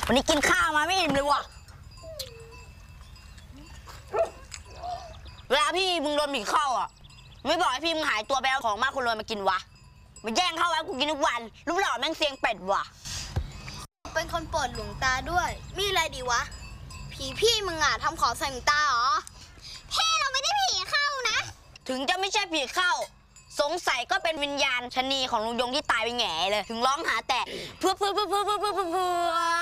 วันนี้กินข้าวมาไม่อิ่มเลยว่ะเวลาพี่มึงโดนผีเข้าอ่ะไม่บอกให้พี่มึงหายตัวไปเอาของมากคนรวยมากินวะมาแย่งข้าวไว้กูกินทุกวันรูปหล่อแม่งเสียงเป็ดว่ะเป็นคนโปรดหลวงตาด้วยมีอะไรดีวะผีพี่มึงอ่ะทำของใส่หลวงตาเหรอพี่เราไม่ได้ผีเข้านะถึงจะไม่ใช่ผีเข้าสงสัยก็เป็นวิญญาณชะนีของลุงยงที่ตายไปแง่เลยถึงร้องหาแต่เพื่อ